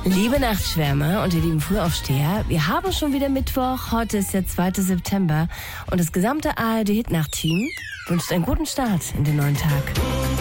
Liebe Nachtschwärmer und ihr lieben Frühaufsteher, wir haben schon wieder Mittwoch, heute ist der 2. September und das gesamte ARD-Hitnacht-Team wünscht einen guten Start in den neuen Tag.